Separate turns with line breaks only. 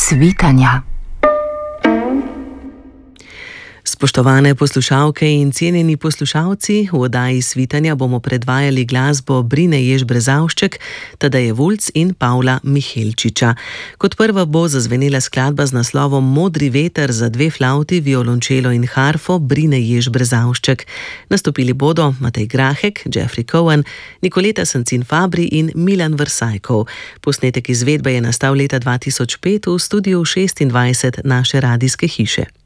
svitanja. Spoštovane poslušalke in cenjeni poslušalci, v oddaji Svitanja bomo predvajali glasbo Brine Jež Brezavšček, Tadeje Vulc in Pavla Mihelčiča. Kot prva bo zazvenela skladba z naslovom Modri veter za dve flavti, violončelo in harfo Brine Jež Brezavšček. Nastopili bodo Matej Grahek, Jeffrey Cohen, Nikoleta Sancin Fabri in Milan Vrsajkov. Posnetek izvedbe je nastal leta 2005 v studiu 26 naše radijske hiše.